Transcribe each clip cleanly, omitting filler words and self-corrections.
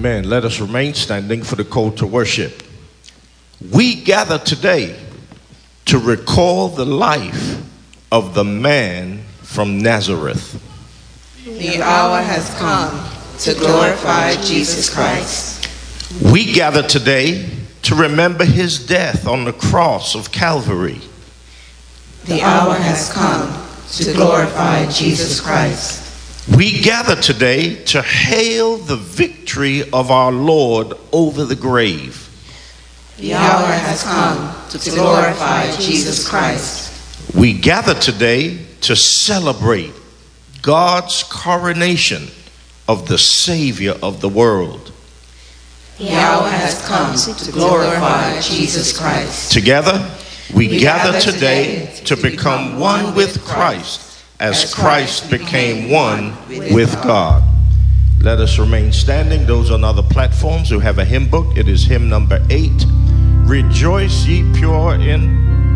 Amen. Let us remain standing for the call to worship. We gather today to recall the life of the man from Nazareth. The hour has come to glorify Jesus Christ. We gather today to remember his death on the cross of Calvary. The hour has come to glorify Jesus Christ. We gather today to hail the victory of our Lord over the grave. The hour has come to glorify Jesus Christ. We gather today to celebrate God's coronation of the Savior of the world. The hour has come to glorify Jesus Christ. Together, we gather today to become one with Christ, as Christ became one with God. Let us remain standing. Those on other platforms who have a hymn book, it is hymn number 8. Rejoice ye pure in...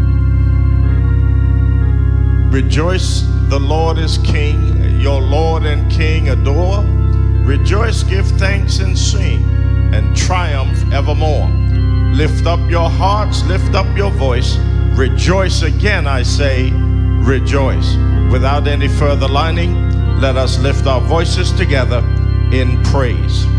Rejoice, the Lord is King, your Lord and King adore. Rejoice, give thanks and sing, and triumph evermore. Lift up your hearts, lift up your voice. Rejoice again, I say, rejoice. Without any further lining, let us lift our voices together in praise.